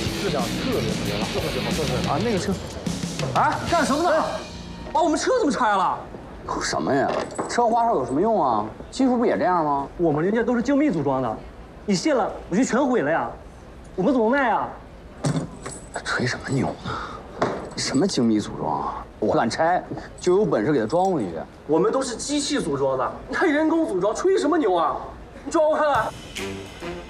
质量特别特别好，特别好。那个车， 哎，干什么呢？把我们车怎么拆了？ 什么呀？车花哨有什么用啊？技术不也这样吗？ 我们人家都是精密组装的，你卸了我就全毁了呀，我们怎么卖呀？ 吹什么牛呢？什么精密组装啊？我敢拆，就有本事给它装回去。 我们都是机器组装的，你看人工组装，吹什么牛啊？你装我看看。